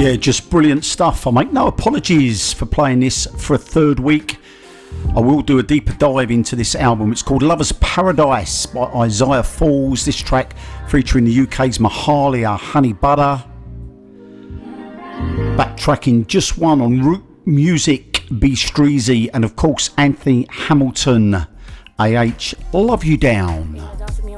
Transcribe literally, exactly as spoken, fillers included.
Yeah, just brilliant stuff. I make no apologies for playing this for a third week. I will do a deeper dive into this album. It's called Lover's Paradise by Isaiah Falls. This track featuring the U K's Mahalia Honey Butter. Backtracking just one on Root Music, B Streezy, and of course Anthony Hamilton. A H, Love You Down.